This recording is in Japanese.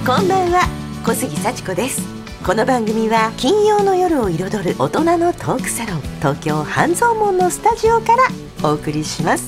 こんばんは、小杉幸子です。この番組は金曜の夜を彩る大人のトークサロン、東京半蔵門のスタジオからお送りします。